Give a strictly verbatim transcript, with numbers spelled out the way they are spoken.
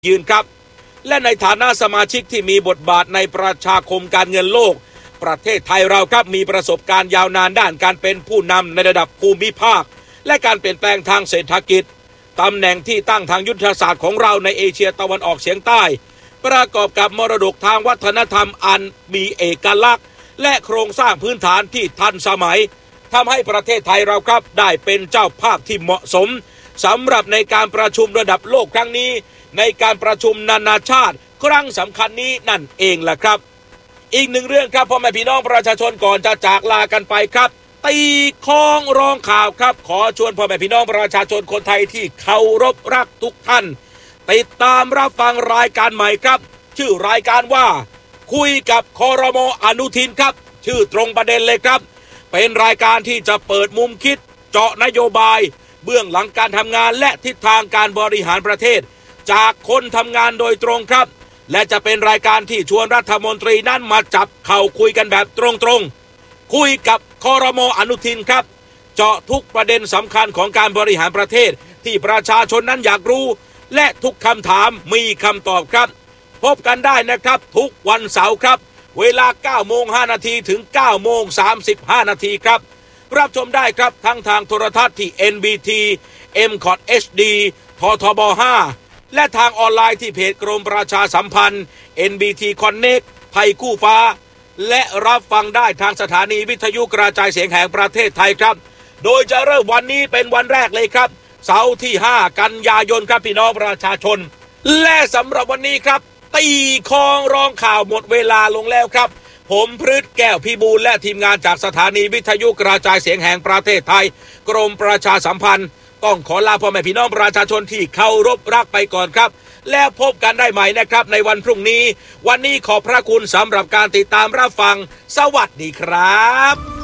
ยืนครับและในฐานะสมาชิกที่มีบทบาทในประชาคมการเงินโลกประเทศไทยเราครับมีประสบการณ์ยาวนานด้านการเป็นผู้นำในระดับภูมิภาคและการเปลี่ยนแปลงทางเศรษฐกิจตำแหน่งที่ตั้งทางยุทธศาสตร์ของเราในเอเชียตะวันออกเฉียงใต้ประกอบกับมรดกทางวัฒนธรรมอันมีเอกลักษณ์และโครงสร้างพื้นฐานที่ทันสมัยทำให้ประเทศไทยเราครับได้เป็นเจ้าภาพที่เหมาะสมสำหรับในการประชุมระดับโลกครั้งนี้ในการประชุมนานาชาติครั้งสำคัญนี้นั่นเองแหละครับอีกหนึ่งเรื่องครับพ่อแม่พี่น้องประชาชนก่อนจะจากลากันไปครับตีคล้องร้องข่าวครับขอชวนพ่อแม่พี่น้องประชาชนคนไทยที่เคารพรักทุกท่านติดตามรับฟังรายการใหม่ครับชื่อรายการว่าคุยกับครม.อนุทินครับชื่อตรงประเด็นเลยครับเป็นรายการที่จะเปิดมุมคิดเจาะนโยบายเบื้องหลังการทำงานและทิศทางการบริหารประเทศจากคนทำงานโดยตรงครับและจะเป็นรายการที่ชวนรัฐมนตรีนั้นมาจับเข่าคุยกันแบบตรงๆคุยกับครม.อนุทินครับเจาะทุกประเด็นสำคัญของการบริหารประเทศที่ประชาชนนั้นอยากรู้และทุกคำถามมีคำตอบครับพบกันได้นะครับทุกวันเสาร์ครับเวลา เก้าโมงห้านาที ถึง เก้าโมงสามสิบห้านาทีครับรับชมได้ครับทั้งทางโทรทัศน์ที่ เอ็น บี ที เอ็ม คอท เอช ดี ททบ ห้าและทางออนไลน์ที่เพจกรมประชาสัมพันธ์ เอ็น บี ที Connect ไทยคู่ฟ้าและรับฟังได้ทางสถานีวิทยุกระจายเสียงแห่งประเทศไทยครับโดยจะเริ่มวันนี้เป็นวันแรกเลยครับเสาร์ที่ห้ากันยายนครับพี่น้องประชาชนและสำหรับวันนี้ครับตีคล้องร้องข่าวหมดเวลาลงแล้วครับผมพฤทธิ์แก้วพิบูลและทีมงานจากสถานีวิทยุกระจายเสียงแห่งประเทศไทยกรมประชาสัมพันธ์ต้องขอลาพ่อแม่พี่น้องประชาชนที่เคารพรักไปก่อนครับแล้วพบกันได้ใหม่นะครับในวันพรุ่งนี้วันนี้ขอบพระคุณสำหรับการติดตามรับฟังสวัสดีครับ